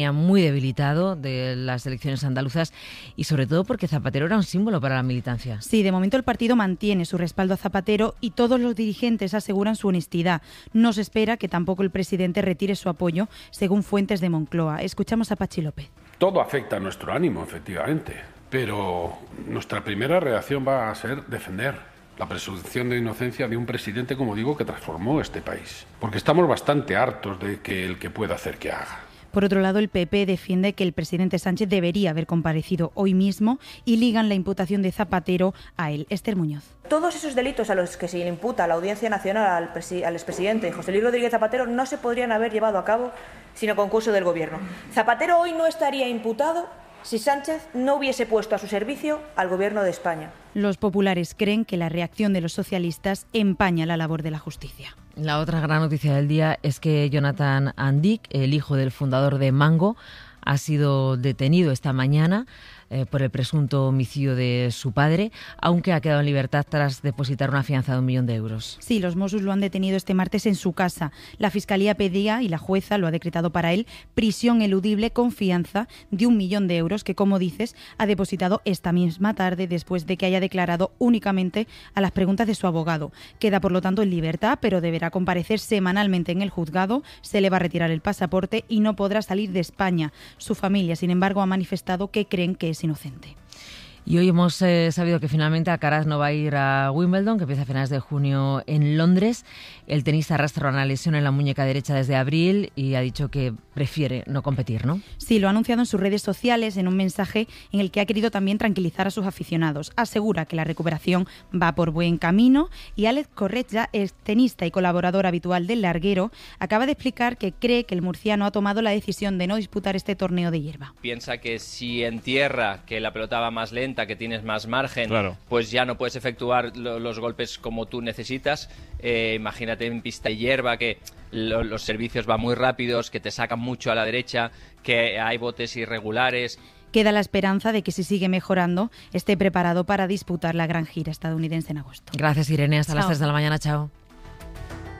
Muy debilitado de las elecciones andaluzas y sobre todo porque Zapatero era un símbolo para la militancia. Sí, de momento el partido mantiene su respaldo a Zapatero y todos los dirigentes aseguran su honestidad. No se espera que tampoco el presidente retire su apoyo, según fuentes de Moncloa. Escuchamos a Pachi López. Todo afecta a nuestro ánimo, efectivamente, pero nuestra primera reacción va a ser defender la presunción de inocencia de un presidente, como digo, que transformó este país. Porque estamos bastante hartos de que el que pueda hacer que haga. Por otro lado, el PP defiende que el presidente Sánchez debería haber comparecido hoy mismo y ligan la imputación de Zapatero a él. Esther Muñoz. Todos esos delitos a los que se le imputa a la Audiencia Nacional al expresidente José Luis Rodríguez Zapatero no se podrían haber llevado a cabo sin el concurso del Gobierno. Zapatero hoy no estaría imputado si Sánchez no hubiese puesto a su servicio al Gobierno de España. Los populares creen que la reacción de los socialistas empaña la labor de la justicia. La otra gran noticia del día es que Jonathan Andic, el hijo del fundador de Mango, ha sido detenido esta mañana por el presunto homicidio de su padre, aunque ha quedado en libertad tras depositar una fianza de 1 millón de euros. Sí, los Mossos lo han detenido este martes en su casa. La Fiscalía pedía, y la jueza lo ha decretado para él, prisión eludible con fianza de 1 millón de euros que, como dices, ha depositado esta misma tarde después de que haya declarado únicamente a las preguntas de su abogado. Queda, por lo tanto, en libertad, pero deberá comparecer semanalmente en el juzgado, se le va a retirar el pasaporte y no podrá salir de España. Su familia, sin embargo, ha manifestado que creen que es inocente. Y hoy hemos sabido que finalmente Alcaraz no va a ir a Wimbledon, que empieza a finales de junio en Londres. El tenista arrastra una lesión en la muñeca derecha desde abril y ha dicho que prefiere no competir, ¿no? Sí, lo ha anunciado en sus redes sociales en un mensaje en el que ha querido también tranquilizar a sus aficionados. Asegura que la recuperación va por buen camino y Alex Corretja, ex tenista y colaborador habitual del larguero, acaba de explicar que cree que el murciano ha tomado la decisión de no disputar este torneo de hierba. Piensa que si en tierra, que la pelota va más lenta, que tienes más margen, claro, pues ya no puedes efectuar los golpes como tú necesitas. Imagínate en pista de hierba que los servicios van muy rápidos, que te sacan mucho a la derecha, que hay botes irregulares. Queda la esperanza de que si sigue mejorando esté preparado para disputar la gran gira estadounidense en agosto. Gracias, Irene. Hasta las 3 de la mañana. Chao.